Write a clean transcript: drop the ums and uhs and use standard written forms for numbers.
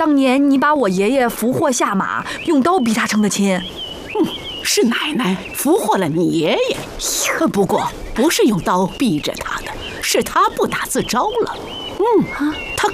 当年你把我爷爷俘获下马，用刀逼他成的亲。 是奶奶俘获了你爷爷，不过不是用刀逼着他的，是他不打自招了。他